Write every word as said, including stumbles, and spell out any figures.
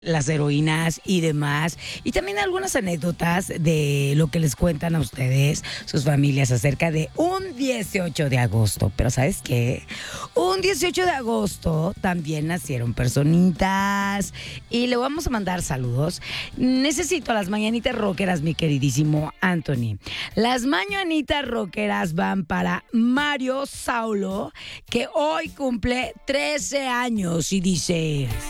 las heroínas y demás, y también algunas anécdotas de lo que les cuentan a ustedes, sus familias, acerca de un dieciocho de agosto. Pero ¿sabes qué? Un dieciocho de agosto también nacieron personitas y le vamos a mandar saludos. Necesito las mañanitas rockeras, mi queridísimo Anthony. Las mañanitas rockeras van para Mario Saulo, que hoy cumple trece años y dice...